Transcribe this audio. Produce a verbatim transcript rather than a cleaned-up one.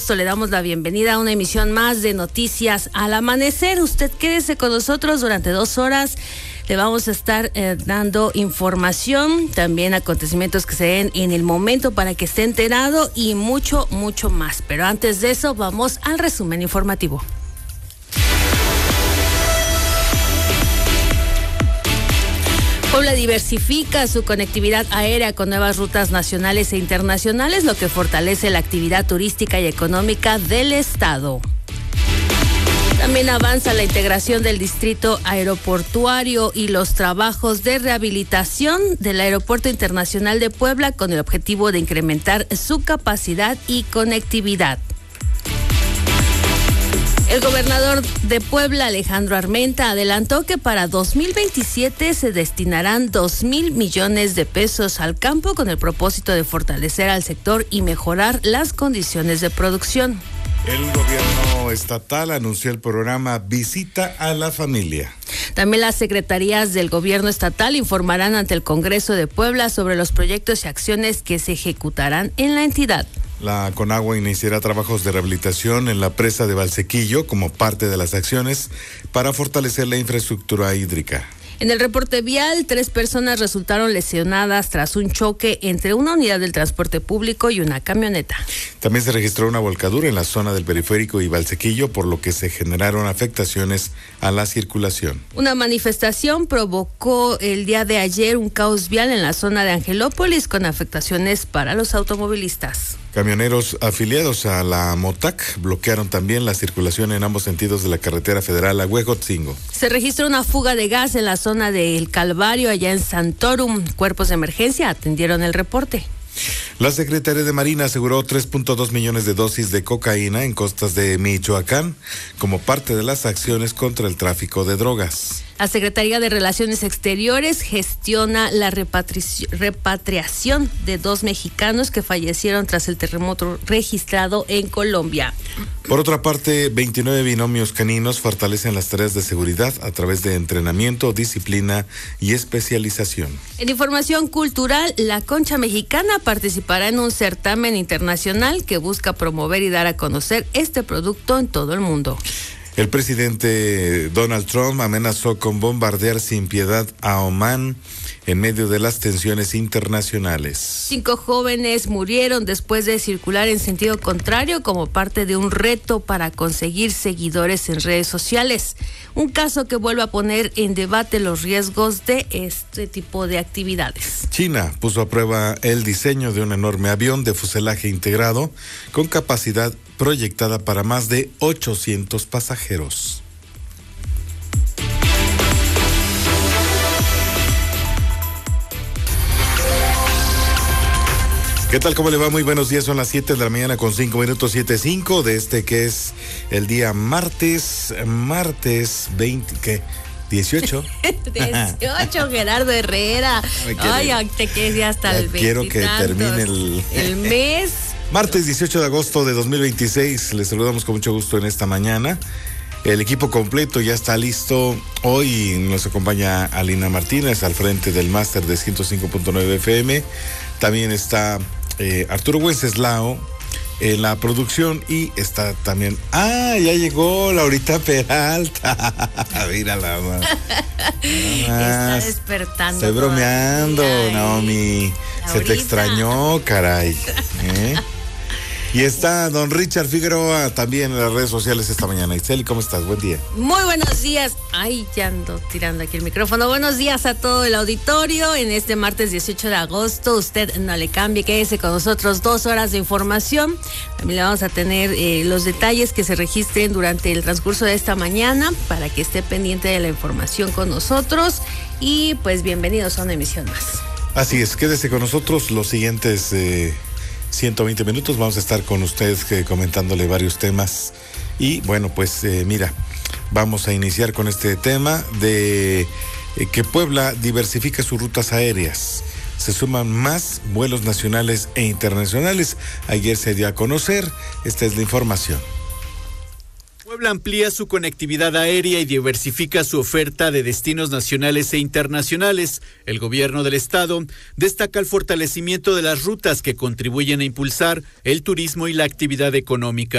gusto le damos la bienvenida a una emisión más de Noticias al Amanecer. Usted quédese con nosotros durante dos horas. Le vamos a estar eh, dando información, también acontecimientos que se den en el momento para que esté enterado y mucho, mucho más. Pero antes de eso, vamos al resumen informativo. Puebla diversifica su conectividad aérea con nuevas rutas nacionales e internacionales, lo que fortalece la actividad turística y económica del estado. También avanza la integración del distrito aeroportuario y los trabajos de rehabilitación del Aeropuerto Internacional de Puebla con el objetivo de incrementar su capacidad y conectividad. El gobernador de Puebla, Alejandro Armenta, adelantó que para dos mil veintisiete se destinarán dos mil millones de pesos al campo con el propósito de fortalecer al sector y mejorar las condiciones de producción. El gobierno estatal anunció el programa Visita a la Familia. También las secretarías del gobierno estatal informarán ante el Congreso de Puebla sobre los proyectos y acciones que se ejecutarán en la entidad. La Conagua iniciará trabajos de rehabilitación en la presa de Valsequillo como parte de las acciones para fortalecer la infraestructura hídrica. En el reporte vial, tres personas resultaron lesionadas tras un choque entre una unidad del transporte público y una camioneta. También se registró una volcadura en la zona del Periférico y Valsequillo, por lo que se generaron afectaciones a la circulación. Una manifestación provocó el día de ayer un caos vial en la zona de Angelópolis con afectaciones para los automovilistas. Camioneros afiliados a la MOTAC bloquearon también la circulación en ambos sentidos de la carretera federal a Huejotzingo. Se registró una fuga de gas en la zona del Calvario, allá en Santorum. Cuerpos de emergencia atendieron el reporte. La Secretaría de Marina aseguró tres punto dos millones de dosis de cocaína en costas de Michoacán como parte de las acciones contra el tráfico de drogas. La Secretaría de Relaciones Exteriores gestiona la repatrici- repatriación de dos mexicanos que fallecieron tras el terremoto registrado en Colombia. Por otra parte, veintinueve binomios caninos fortalecen las tareas de seguridad a través de entrenamiento, disciplina y especialización. En información cultural, la Concha Mexicana participará en un certamen internacional que busca promover y dar a conocer este producto en todo el mundo. El presidente Donald Trump amenazó con bombardear sin piedad a Omán en medio de las tensiones internacionales. Cinco jóvenes murieron después de circular en sentido contrario como parte de un reto para conseguir seguidores en redes sociales. Un caso que vuelve a poner en debate los riesgos de este tipo de actividades. China puso a prueba el diseño de un enorme avión de fuselaje integrado con capacidad proyectada para más de ochocientos pasajeros. ¿Qué tal? ¿Cómo le va? Muy buenos días, son las siete de la mañana con cinco minutos, siete cinco de este que es el día martes, martes veinte, ¿qué? dieciocho. dieciocho, Gerardo Herrera. Ay, te quedé hasta el veinte. Quiero que termine el, el mes. Martes dieciocho de agosto de dos mil veintiséis, les saludamos con mucho gusto en esta mañana. El equipo completo ya está listo. Hoy nos acompaña Alina Martínez al frente del máster de ciento cinco punto nueve F M. También está eh, Arturo Wenceslao en la producción y está también... ¡Ah, ya llegó Laurita Peralta! Mírala más. Está despertando. Estoy bromeando, todavía, Naomi. Laurita. Se te extrañó, caray. ¿Eh? Y está don Richard Figueroa también en las redes sociales esta mañana. Iseli, ¿cómo estás? Buen día. Muy buenos días. Ay, ya ando tirando aquí el micrófono. Buenos días a todo el auditorio. En este martes dieciocho de agosto, usted no le cambie, quédese con nosotros, dos horas de información. También le vamos a tener eh, los detalles que se registren durante el transcurso de esta mañana para que esté pendiente de la información con nosotros. Y pues bienvenidos a una emisión más. Así es, quédese con nosotros los siguientes... Eh... ciento veinte minutos, vamos a estar con ustedes eh, comentándole varios temas y bueno, pues eh, mira, vamos a iniciar con este tema de eh, que Puebla diversifica sus rutas aéreas. Se suman más vuelos nacionales e internacionales. Ayer se dio a conocer, esta es la información. Puebla amplía su conectividad aérea y diversifica su oferta de destinos nacionales e internacionales. El gobierno del estado destaca el fortalecimiento de las rutas que contribuyen a impulsar el turismo y la actividad económica.